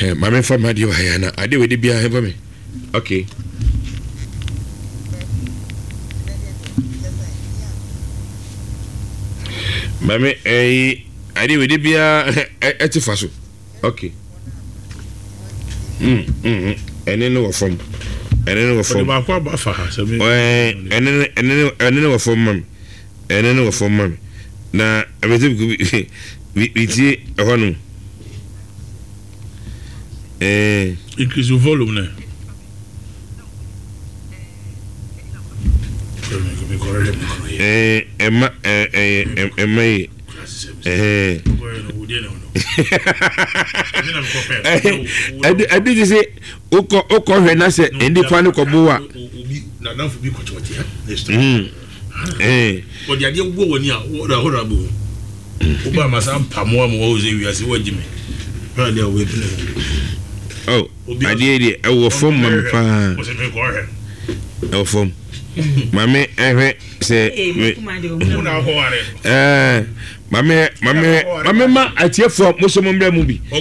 Mame for my dear Hayana. I do with the beer for me. Okay. Mame, I do with the beer at the faso. Okay. And then no from. And then no from. And then no from mum. And then no from mum. Now, everything we see a one. Increase your volume now. I did say, Oko Renasa, and the final Koboa. Now, for be what but the idea when you are horrible. Obama, some Pamoa, we are saying, Jimmy. Oh, I did. I will form my form. Mammy, I say, Mamma, I cheer for Muslim movie. I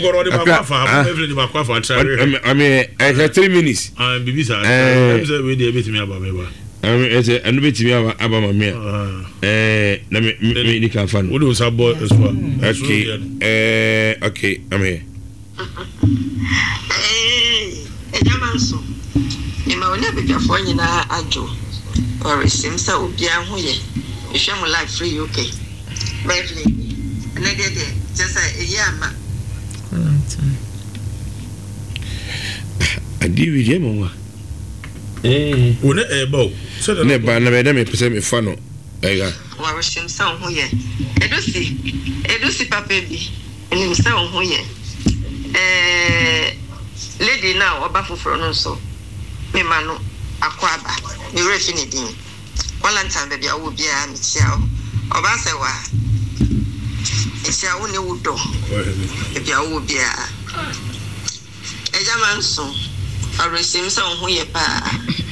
mean, I had 3 minutes. I'm with me about me. I'm with me about my mail. Let me can fun. What was our boy as well? Okay, I'm here. You may never be a phone in a Joe or a Simsa will be a way. You shall life free, okay? Beverly, and I did it just a yama. I do with him. When a bow, so the never never me present me funnel. I got Simsa who ye. Edusi papa be, and himself who ye. Lady now, about for so. Me manu akwaba me refi ne din Valentine baby I will be a michia oba se wa isia wo ne wudo baby I will be a ejaman so aresim se ho ye pa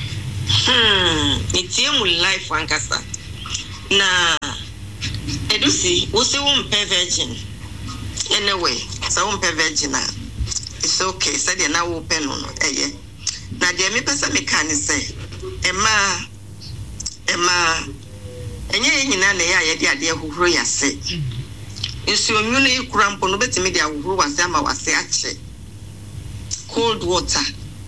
itie mu life wankasa na edusi wo se wo mpe virgin anyway so wo mpe virgin na it's okay said na wo pe no eye na de me pesa me kan say ema enye nyina na ya de ade ahuru ya se nsu onwu na ikura mpo no betimi de ahuru wase ama wase ache cold water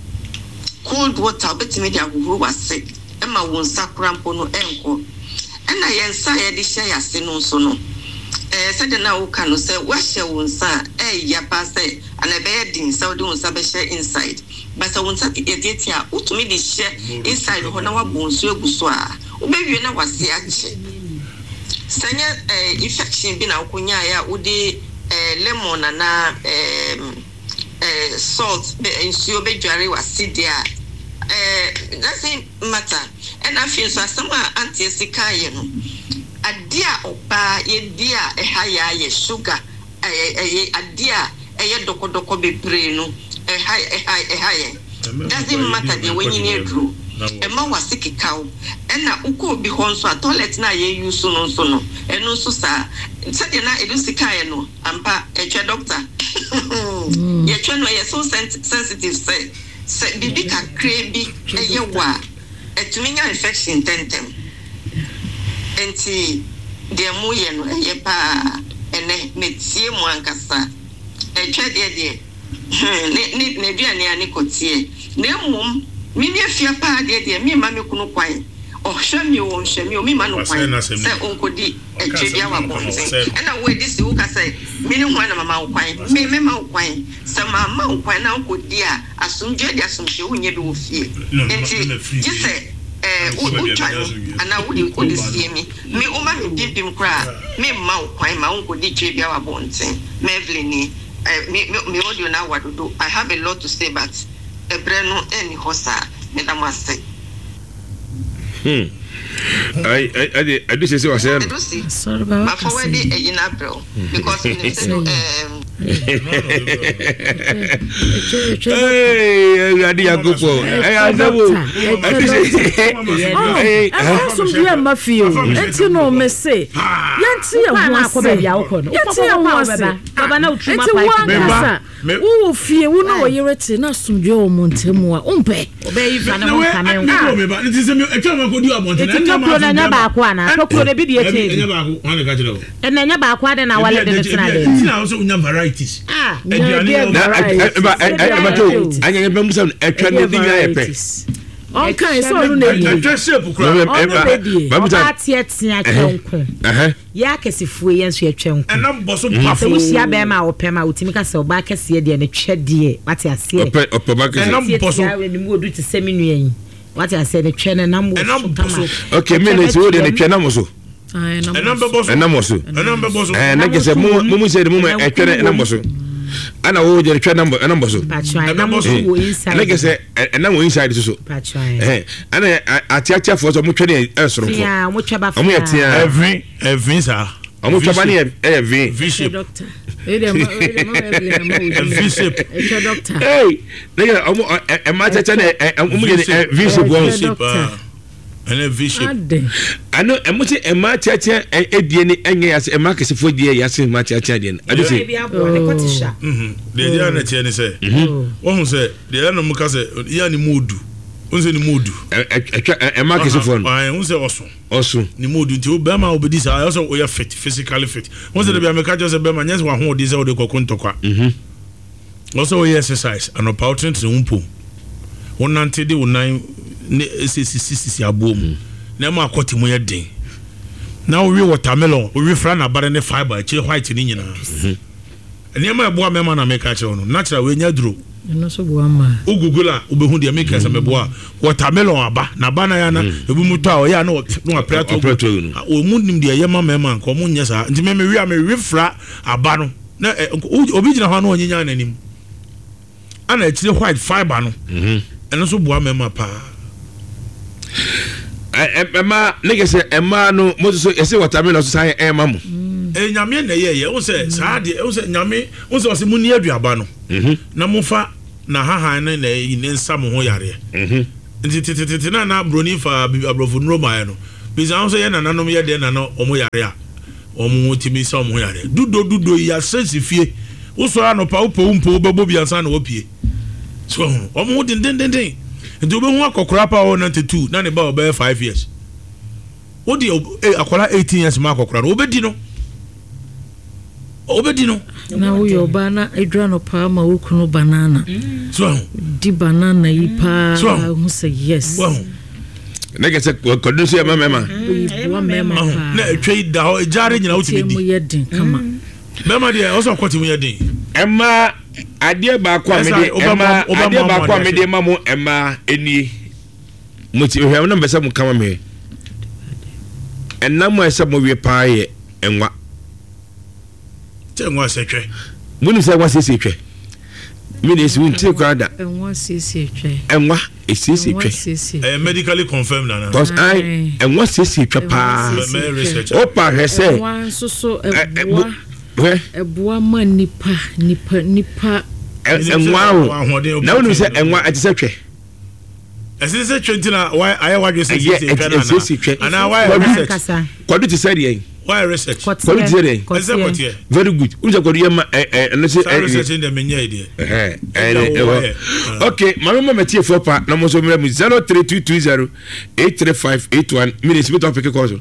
betimi de ahuru wase ema won sakura mpo no enko na yensa ye de hye ya se no so no said na wo kan no say wa hye won sa ya pa say ana be din sa wo de won sa be hye inside but I want to get here. Utumi di share inside ho na wabonso eguso a obewie na wase ache sanya infection bi na akunya ya udi lemon na salt be nsuo be dware wase dia doesn't matter and I feel so asama anti sika ye no adia oba ye dia eha ya ye sugar adia eye dokodoko bebre no doesn't matter the when you need to a man was sick cow and now uko be honso a toilet na ye use no so no and no so sa said na edusika no ampa a doctor ye twa ye so sensitive say bibi ka krebi eye wa etuminya infection tentem enti de mu ye no eye pa ene metie mu ankasa e twa de ne duane ani kotie na mum mi ne fia pa de mi ma me kunu kwan o hwe mi o mi ma no kwan se onkodi etwebia wa bonse na we dis wo ka se mi ne hwan na mama wo kwan me ma wo kwan se mama wo kwan na onkodi a asumdwe de asumhwe wo nye bi wo fie enti gise utwano ana wodi sie mi o ma me bibim kra me ma wo kwan ma onkodi twebia wa bonse Mevlini me audio na wadodo I have a lot to say but ebreno eni hosa me da mase I do say was sorry about my forward in April because hey Adia go for hey Azabu I ma feel enti no me say yanti e ho akoba bia wo kono yanti e ho ase baba na utuma pipe wo fie wo no yerete na sumdwe o montemu a umpe obe ifa na wo kamen ko me ba nti se me etwa ma ko di abonte na nya ba ko ana to ko de bi de eche nya ba ko wan ka jiro enya ba ko ade na wale de tena de tina so unya varieties ba to anya be musa etwa ne di nya epe okay so no na etwa shape kura ba tietia kwenko ya kesifue yenso etwenko enam boso pafo wo sia be ma opema utimi ka se oba kese de ne twede wate ase opa kese enam boso ya we ni mu odu ti seminu yen wate ase ne twene na mo okay minute wo de ne twene mo so enam be boso na kese mu se de mu etwene enam boso ana wo je twene enam boso wo inside na kese enam wo inside so ana atiatia for so mu twene esoro fo ya mo twaba mo yetia every sir mo twaba ni v shape doctor v shape doctor hey nigga ma chacha na mo ge v shape and v shape ano emuti ma chacha edie ni enye yase ma kesefo die yase ma chacha die ade se de dia na tie ni se wo hu se de na mu ka se ya ni modu onse ni modu ma kesefo no ai hu se oso ni modu nti oba ma obedi sa also o ya fit physically fit hu se de bia me ka just be ma nyes wa hu de se o de kokontokwa also o exercise and important to umpo wonante de wonan ne sisi abom na ma akoti mo yeden na we watermelon we fra na bare ne fiber che white ni nyina ne ma ebo amema na make che no natural we nya duro no so bo ama ogugula obehu de make se mebo a watermelon aba na bana ya na ebu muto a o ya na no apreto o mu nim de yema mema nko mo nya sa nti me wi a me we fra aba no na obi gina ho na onyanya na nim ana echire white fiber no eno so bo amema pa ema nigga say ema no mo so ese watermelon so sai ema mo nyame na ye wo se saa de wo se nyame wo se ose mu ni aduaba no na mo fa na hahan na ne nsam ho yare nti na broni fa abrofo nroma ya no bisa wo se ye nananom ye de na no omo yare a omo timi sa omo yare dudo ya sense fie wo so anopa wo po bebo biansa na wo pie so omo den nti obe hu akokora pa 92 na ne ba obe 5 years odi akola 18 years ma akokora obedi no na wo yo bana edra no pa ma wo kunu banana so di banana yi pa hu say yes nigga say kodu so mema na etwe da ho ejare nyina wo ti mo yedin kama mema de o so kwoti mo yedin ema ade ba kwa me de ma mo ema eni muti hwe na mbesa mu kama me enam esa mo wie pa ye enwa tenwa sekwe muni se wa sisi twe mini esi unti kwada enwa sisi twe enwa sisi twe medically confirmed na because I enwa sisi twe pa opa hese enwa so ebua ma nipa enwa na wonu se enwa atise twe ese se 20 na why I wadwe se twe na ana why research kwadu ti say dey why research kwadu ti dey very good unja kwadu yema no se research in the menya idea okay mama metie fopa na mo so mra mu 03220 83581 minutes with topic cause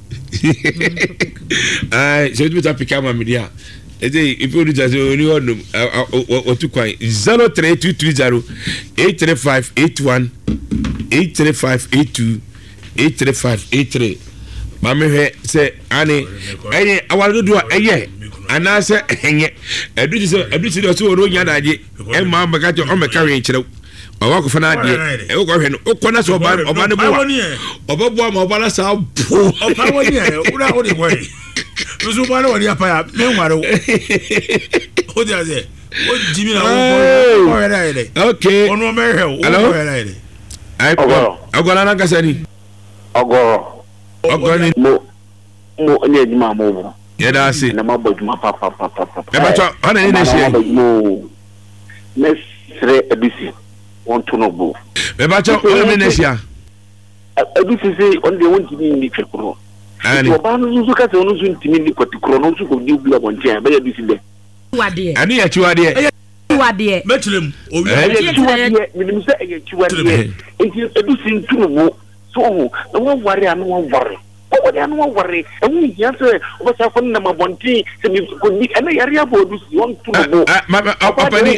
so it with topic am media if you just only on what to quite 03220 83581 83582 83583 mama he say ani awalo do eye ana se enye edu se so ro nya daje e ma maka to o meka we kire owa ko fana de e ko hwe no o kona so oba ne bo oba ma oba la sa bo opa woni e ura o de kwai lusu ba no woni apa ya me nware o de aze o jimi na o era ile okay onu me he o era ile ai agora na kasani Ogoni mo ne di ma mo yeda ase na maboduma papa e ba cho ana ni na hie mo mesre edisi won to no bo e ba cho ana ni na hie edisi se on de won timi ni twekro ani oba no so ka se on so ntimi ni kwatikro no so ko di bua bontia ba ya edisi de wade ani ya chiwade wade metlem owi minim se e chiwade edisi ntuno bo so no won ware anu won ware o de anu won ware e wu ya se o ba fon na mabonti se mi ko ni ana yare abodu si won tuno bo opani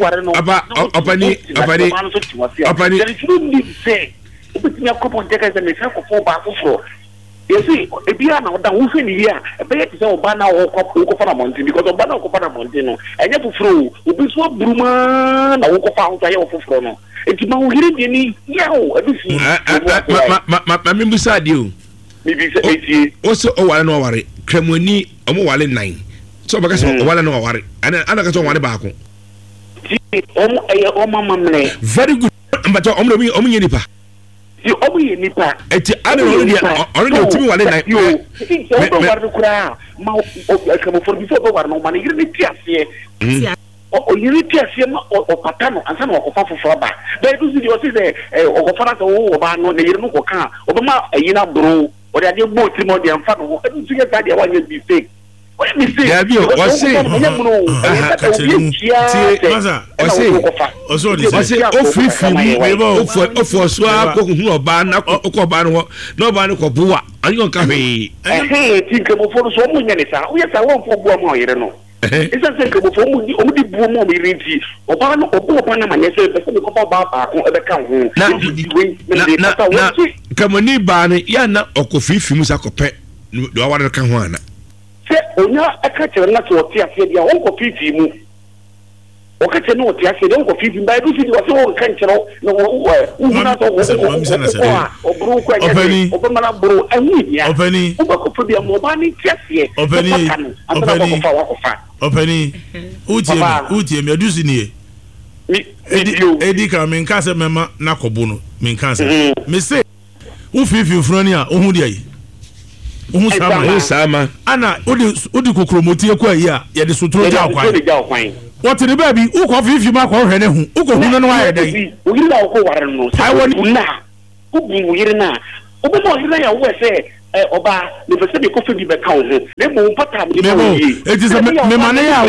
there should be say o bi ti akopon te ka se me sa ko fo ba foforo yesi ebia na oda wo fe ni ya e be ti se o ba na wo ko fa na monti because o ba na ko fa na monti no enye foforo obi so bruma na wo ko fa ho ya wo foforo no enti ma wo hire de ni yawo adusi ma mi busa de o mi bi se eti o se o wale no ware kremoni o mo wale 9 so ba ka se o wale no ware ana ka so wale ba ko ti o mama mle very good but o mo nye nipa ti o mo ye nipa eti ana no dia o no timi wale 9 yo ti o do war kura ma o ka mo for before do war no man yiri ni ti ase o yiri ti ase ma o patano ansa na o fa foforo ba be do si o si se o ko fara ka o ba no ne yiri no ko ka o ba ma ayina bro o de ade bo ti mo de amfa no o do si ga dia wa nye mistake o mistake ya bi o se o se o fifi mi o fo so a ko hu oba na ko oba no na oba no ko buwa anyo ka he ti ke mo fo so mo nya ni sa o ya sa won fo buwa mo yire no isa se ke mo fo mo di buwa mo mi rinti oba no oba na manye se be se ko ba ko e be kan hu na kamoni ba ne ya na okofifi mu sa ko pe do aware kan hu ana se onya aka chere na so ti ase dia won ko fifi mu o ka chere no ti ase dia won ko fifi ba du si o se o kan chere no o na so o bru ko anya o ba mala bru anu ya o ba ko fobia mo ba ni ti ase openi utie mi adu si ni edi ka men ka se mema na kobu no men ka se me se u fifi froni a ohun dia yi ohun sama ana odi kokromoti ekwa yi a ye de sotro ja kwan what the baby u ko fifi ma ko hwe ne hu u ko hu no wa ye dai u yiri na ko ware no sai woni na u bu yiri na u bo mo yiri ya wo se oba le fese be ko fe bi be ka ho le mo pata me mo yi eti se me mane ya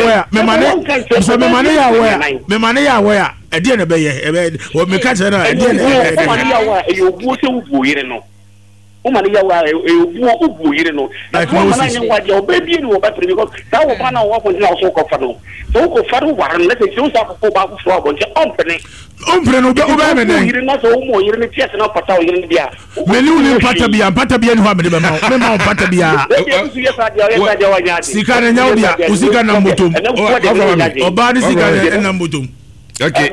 we ya e de ne be ye o me ka che na e de ne o mane ya wa e obu se u bu yiri no o mane ya wa e obu yiri no na ko mane nya wa je o be bi ni o ba tre because ta wo ba na wo ko na so ko fa no so ko fa do war le se so sa ko ba ko fro bon je ompre no be o ba me ne yiri na so mo yiri ni tiase na pata o yiri ni dia me ni uni pata bia ni ho me de ma pata bia sika na nyawo dia usika na motom o ba ni sika na motom okay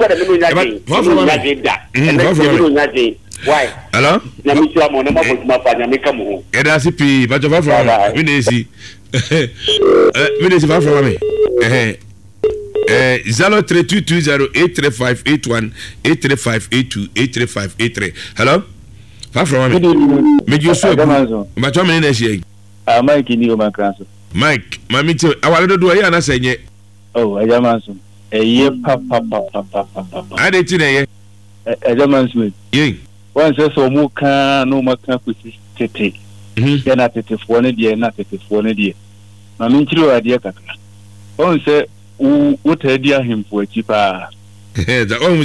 why hello na mi twa mo na mo botuma fa nya me ka mo eda sipi ba jo fa from mi na esi mi na esi fa from me 0322083581 83582 hello fa from me jo so ba jo me na esi Mike ni o makranso Mike mami ti awale dodo ya na senye ajamanso eye papa ade ti na ye ajamanso ye wan se so mu kan no maka kusi tete ya na tete fo ne die na tete fo ne die ma min kiro ade kakra wan se u ta dia himfo aki pa da o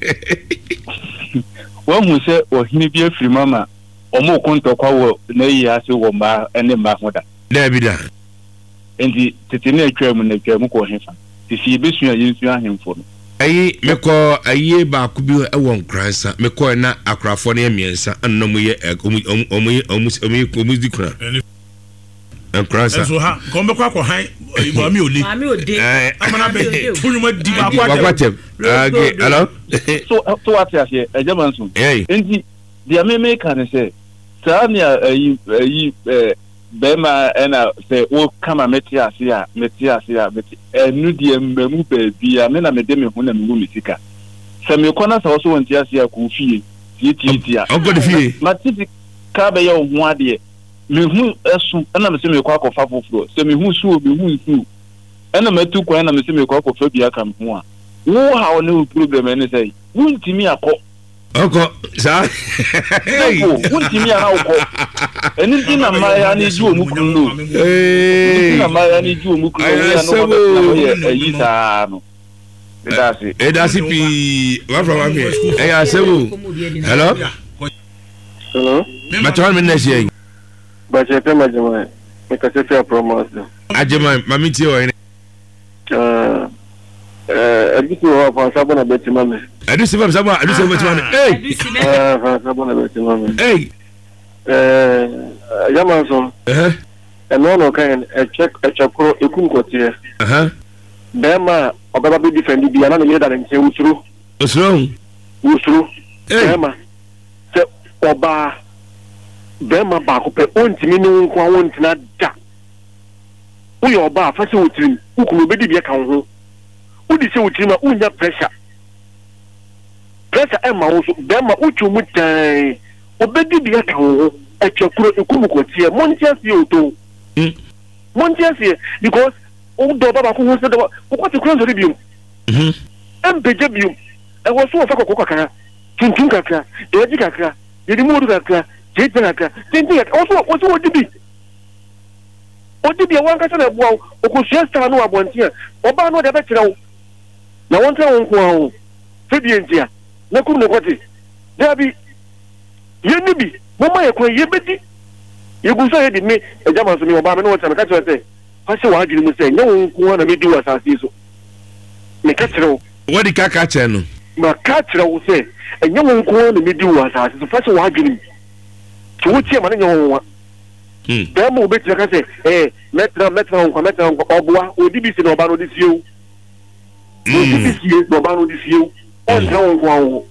wan mu se o hini bi afiri mama o mo konto kwa wo na yi ase wo ma ene ma hoda da bi da enti tete na atwa mu ko hefa tisi besu ya yensu ahemfo no ayi meko ayi ba ku bi e won kransa meko na akrafo na emiensa anno mu ye omu di kra en kransa so ha ko be kwa ko han ibo mi ode amana be funuma di ba kwa tem age hello so what ya here ejamanso enti dia me kan say tania ayi bema ena se o kama metia sia enu die mbemu bebia me na mede me hu na me sika se me kona so won tia sia ku fie tie o go de fie ka be ye ho ade me hu esu na me se me kwa kofa foforo se me hu su me hu nsu na me tu kwa na me se me kwa kofa bia ka me ho a wo ha o ne problem ene say wuntimi akọ oko sa wuntimi ana ukọ eni ti na maya ni ju omukuru na maya ni ju omukuru ya no ye yi sa no edasi pi wa from me ya sebu hello Matron Menesia. But I tell my Jama, because I feel promise. Ajema, Mamiti or any. I just know for someone a better money. I do see from someone, I do see much money. Hey, for someone a better money. Hey, Yamanson, and no kind, a check, a chapro, a kunkotia. Bema, or Baba defended the another year and say, who's through? What's wrong? Who's through? Bema. Oba bema ba ko pe ontimi ni nko awon tina da uye oba fa se wotrim ukunu bedi bia kan ho udi se wotrim unya pressure e ma wo so bema uchu mu tan obedi bia kan ho e twakuro ekumu ko tie montia se oto montia se because o do baba ko ho se do ko ti kuro nzori biom embeje biom e wo so fa ko kakara tuntun kakara doji kakara yedi mu kakara jeta kakara tinti also odibi wan ka na bua o siesta no abontia oba no de be kire wo na won tra won ko ho febie ntia na kum no kwati dabi yeni bi mo ma ye ko ye bedi ye gu so ye di me e jama so mi oba me no won ka kire se fa se wa adwiri mu se nya won ko na me di wa sase so me ka kire wo wodi ka kire no ma ka kire wo se enya won ko na me di wa sase so fa se wa adwiri to wuti ma nya won wa demo be tira ka se metra obwa odibi si no ba no di fiu odibi si no ba no di fiu on tra won kwa wo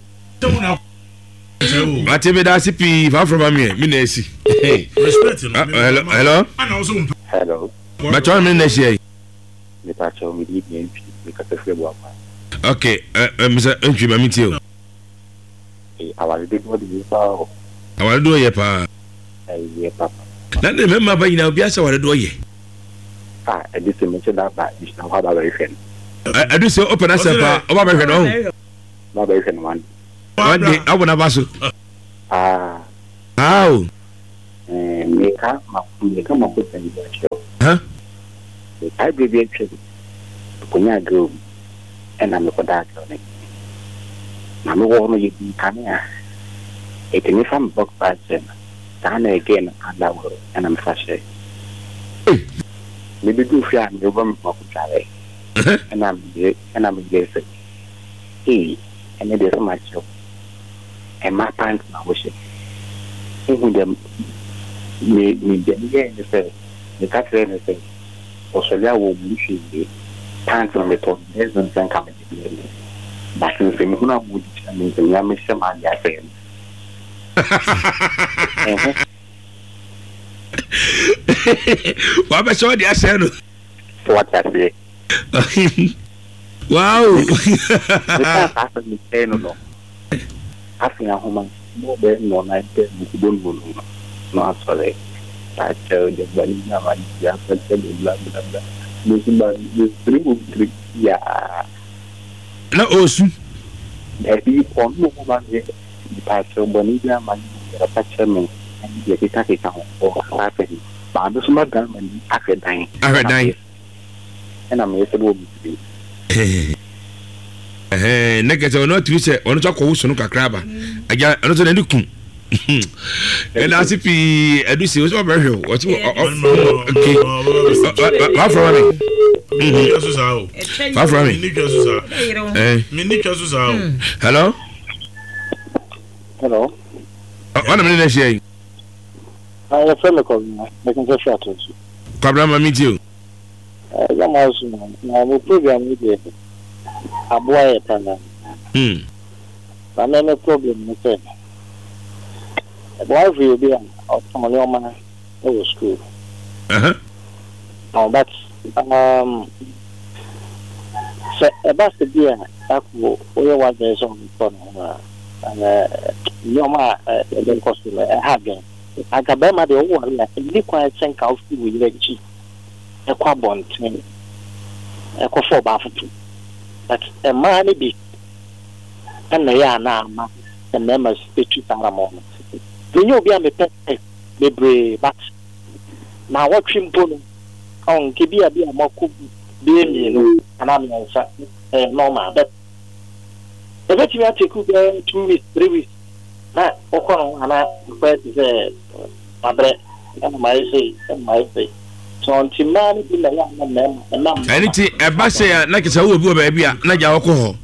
Mate be da sipi fa from me na esi respect no hello hello Matron me na esi me ta cho mi di me ka se flebu apa okay Mr. Entry Mamiti o awale de go di pa awale do ye pa ye papa na de memma ba nyina obi asa wale do ye edi se me che da ba di na ha ba be fen edi se open asa pa o ba be fen o ba be fen one day abona baso how me ka ma ko sen di ha I be be che ko nya go ena me ko da ko ne na me wo no ye di kan ya e te me fam box pa sen Tana again and I'm fashe. Maybe do fear and you want to and I'm guessing. He and it is so much of and my pants now wish it. Even them me the say the catcher say Australia will be pants on the top, there's no sense coming to be. But in the same would I mean the Yamish man ya saying. Wa be so dia se no what I say wow no afia homa mo be no na te mo no asole ta che de bani na ma ya pa che de bla bla bla mo simba de trick ya na osu e bi ko mo ma ye pa che bani na ma ya pa che me ya kita kita o ha pe ba do suma ga ma ni afedan ena me se bo bi neke se ono tu se ono cha ko wusu no kakra ba aja ono so na ndikun ena sipi edusi wo ba hwe wo okay wa from me wa from me hello One minute next year. I feel like making a shot. Kabla meet you. I'm program with a boy. I no problem. A boy will be out from a man over school. Oh, that's so about the beer. That was there's on the phone. And Yoma then cost a hagen agabema de wo wala ni kwa senka ofi wo yire chi e kwa bonten e kwa fo ba futu but e ma ni bi na ya na ama e na ma spechu tara mo no nyo bi a me pe bebre but na what chimpo no on ke bi a maku bi mi no ana mi nsa normal but e be ti take 2 weeks 3 weeks na okoro ana pe se abre ana mai sei so until man bi na ya na anything e ba say na kisa wo bi o ba bia na ja woko ho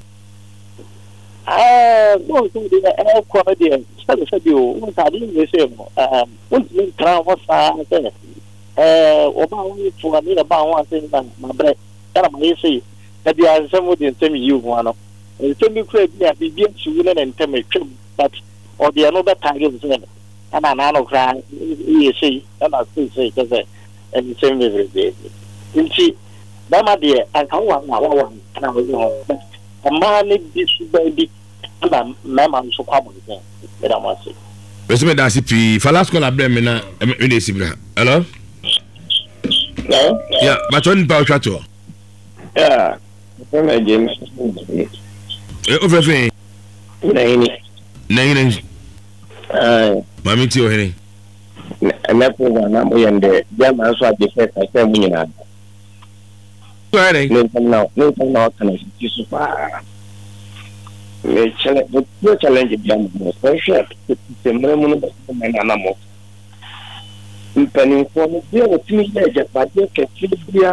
no so de e ko de se bi o ta di ni se mo un tra ho sa se oba woni fu na ba ho se na abre ana mai sei na dia nsemo de ntem yi ho ano ntem kura bi bi nsu na ntem twem but or the another target is and an cry you see and I say and the same every day in see Bama dear and how one a man this baby and mamma so come again I must say Besme da sipi falas ko la blame na e sibra hello yeah but on pa chato yeah James over Nine Mammy to Henry. And that program, I'm going to German, so I defect. I said, we are no, can I see so far? The challenge of German, special, the moment of my animal. Penny for me, there were 2 years, but you can see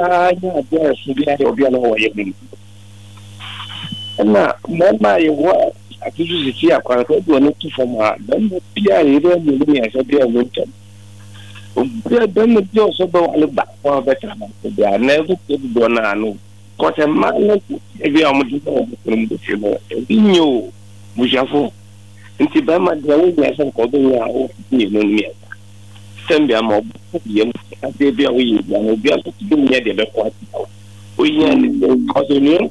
the and now, my work. I usually see a quite good from her. Then the Pia, you don't need as a dear winter. Then the Joe so look back for better. They are never good donano. Cause a man, if you are from the funeral, we knew Mujafo. And Tibama, the old lesson called me. Send me a mob, as they be away, and we are to do near the quite. We are because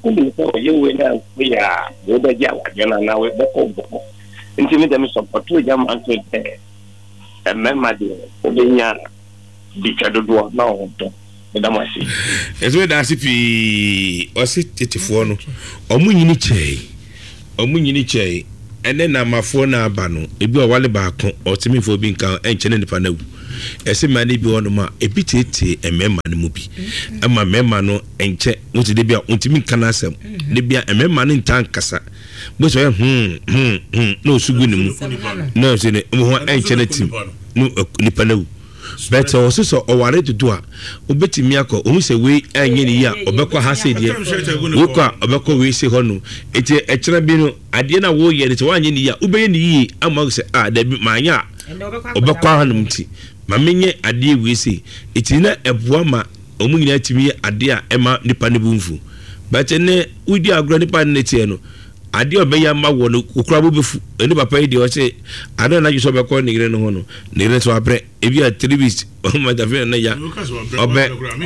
we are with the young now with the cold. Intimate support to young until a member because the door now. As well as if he or sit it for no or muniniche or muniniche and then I'm a phone abano, if you are wally back or to me for being count and channel the panel. Ese mani bi wono ma ebitete emema ne mu bi ama mema no enche wuti de bia untimi kana asem de bia emema ne ntan kasa bo so no sugu ne mu no se ne ho enche na tim no nipa na wu but also so oware to do a obetimi akọ ohun se we anye ne ya obekọ ha se de wo kwa obekọ we se ho no eti echira bi no ade na wo ye ne te wanye ne ya ubeye ne yi ama se da bi manya obekọ ha no mti mamenye ade we se etina eboa ma omunyina timi ade a ema nipa ne bumfu but ne udi agro nipa ne tie no ade obeya ma wo no kokura bobefu eni papa yi de o se ade na jiso be ko ne gire no ho no ne gire so apre ebi a televis o ma da fe na ya obe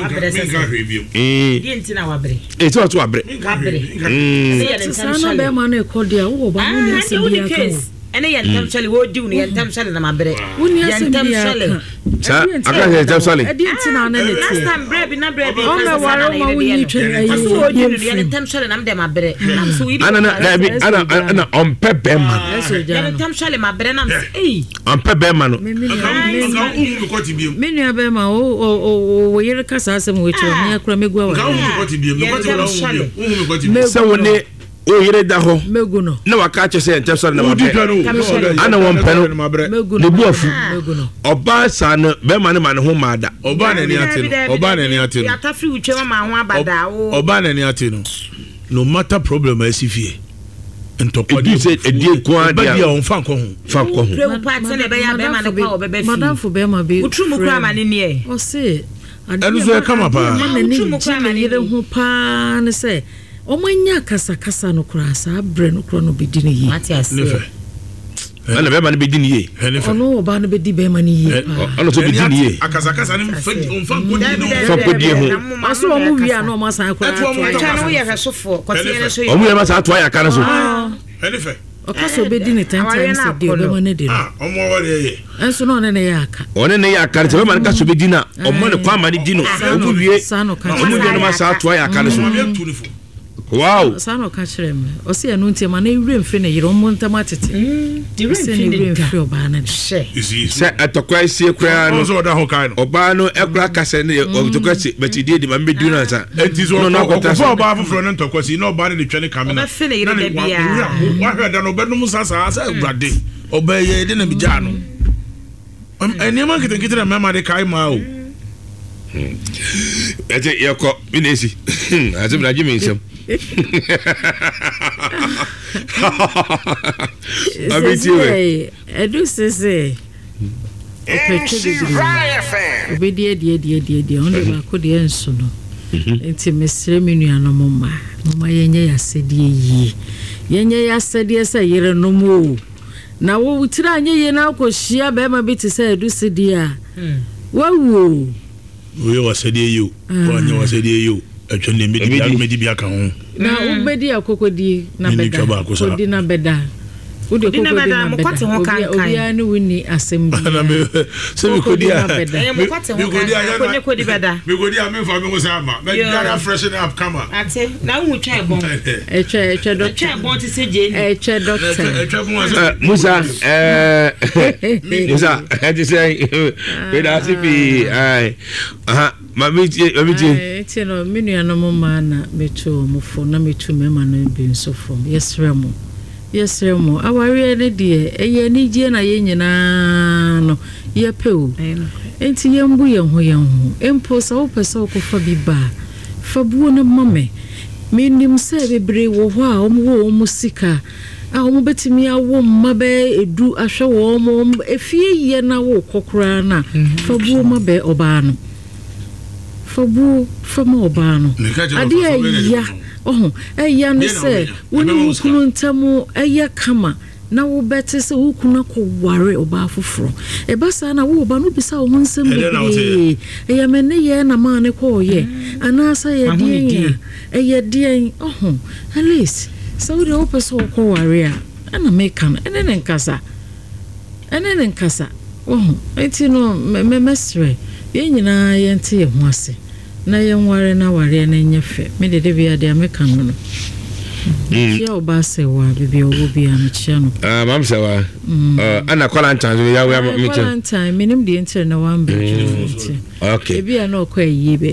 di ntina wa bre e to abre sana be ma no e ko dia wo ba no ne se bia ka ene yentam chale wo di unu yentam chale na mabre yentam chale sa aka yentam chale edi ntina na ne ti last time brebi na brebi o me waro ma wuni twen ayi wo di unu yentam chale na mde mabre nam so wi ana on pe be man yentam chale mabre nam eh on pe be man no me nua be ma o yere kasa asem we twen ne akura megua wa se woni o yere da ho meguno na waka che se ntem so na mabre ana won peno ne bu afu oba sa na be ma ne ma ne ho maada oba na ni ate no ya tafri uche ma ho abada wo oba na ni ate no matter problem asifie ntokwa di se edie ko adia dia on fa ko ho prewu part na be ya be ma ne kwa obebe fi madam fo be ma be utrumu kwa ma ne ne o se anu so kama pa utrumu kwa ma ne yere ho pa ne se omanya kasa no kurasa abre no kro no bedini yi nefe ana be ma ne bedini yi ono oba no bedi be ma ne yi ono so bedini yi akasa ne mfa kodi ho aso omu wi ana o ma san akura acha no ye hwesofo kotie ne so omu ye ma sa to ya kana so nefe okaso be di ne 10 times a day be money dey omo wore ye enso no ne ya aka one ne ya aka se be man kaso be di na omo ne kwa ma ne di no omu wie omu wie no ma sa to ya aka ne so wow sano ka kire me o se enu ntia ma na ewure mfe ne yire omo ntama tete di ewure mfe oba na se atokwa isi ekura no so da ho kai no oba no ekura kase ne otokwa si beti di ma medu na sa no na ko fo oba foforo ne ntokwa si na oba ne twene kamena oba fe ne yire da bia wa hwe da no benum sasa asa urade oba ye de na bija no enema kitenkite na mama de kai ma o ete yeko binesi azim na jimi nsem Abitiwe edu sese obedi die onde ba ko de enso no enti mesre menua no mama yenye yasede yi yenye yasede se yire no mu na wo wutira anye ye na akohia be ma biti se edu sede a wawo we wasede yo wanye wasede yo etwene medi bia ka ho na ubedi akokodi na beda kodi na beda udi akokodi na beda obi ani wini assembly na me se me kodi a me kodi beda me kodi a me fa me go ama me dia freshen up kama ate na hu twa ebon eche doctor ebon ti se je ni eche doctor Musa Musa ati say beda sipi ai mami eti no menu no mama na metu mufo na metu mema no bi nso fom yesremo aware ne de eye ni gie na ye nyina no ye pew enti yembu ye ho empo sa wo pesa wo kofa bi ba fabuo na mame minim se bebre wo ho a wo musika a wo betimi awo mabe edu ahwe wo mo efie ye na wo kokora na fabuo mabe oba no fabu fama obano ade ya eya no se woni wukunu ntamu eya kama na wo bete se wukuna ko ware oba foforo e basa na wo oba no bisa wo nsem bi eya mene ye na ma ne ko ye anasa ye die eya die at least so we hope so ko ware a na make am ene nkasa enti no me mesre ye nyina ye nte ye ho ase na yenware na ware na nyefe me de bia de ameka no ya oba se wa bibi owo bia me chia no mam se wa ana quarantine ya we me chia quarantine minim de enter na wan be okay e bia na okwa yibe